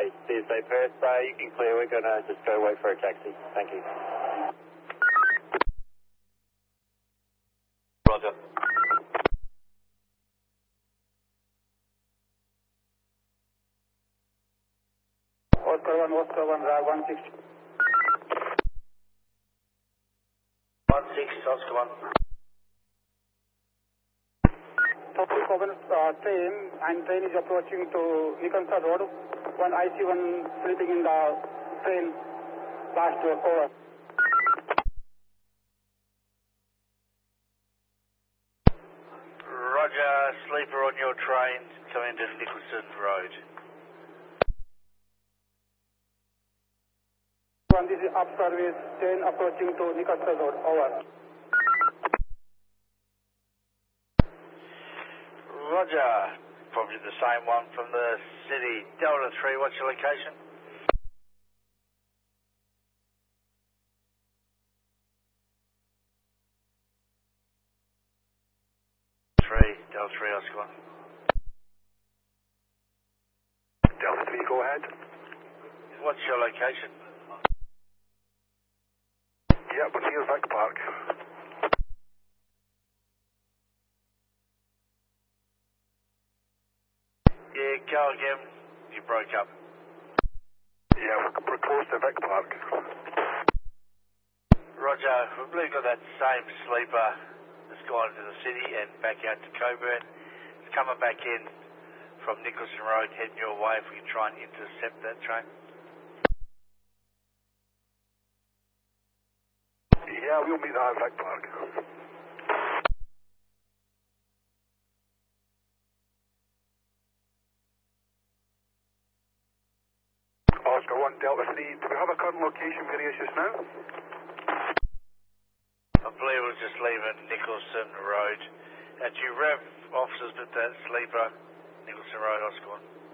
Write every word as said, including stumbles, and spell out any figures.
Hey, C S A Perth, uh, you can clear. We're going to just go wait for a taxi. Thank you. Roger. Oscar one, Oscar one, uh, one six. one six, Oscar one. Total Coven, uh, train, and train is approaching to Nicholson Road. One I C one sleeping in the train. Last door, over. Roger, sleeper on your train coming to Nicholson Road. One, this is up service, train approaching to Nicholson Road, over. Roger, probably the same one from the city. Delta three, what's your location? three, Delta three, Oscar one. Delta three, go ahead. What's your location? Yeah, we're near Vic Park. Yeah, go again. You broke up. Yeah, we're, we're close to Vic Park. Roger, we believe we've got that same sleeper that's gone into the city and back out to Coburn. It's coming back in from Nicholson Road, heading your way if we can try and intercept that train. Yeah, we'll meet that at Vic Park. Oscar one, Delta three, do we have a current location for you just now? I believe we're just leaving Nicholson Road. At you rev officers with that sleeper, Nicholson Road, Oscar one.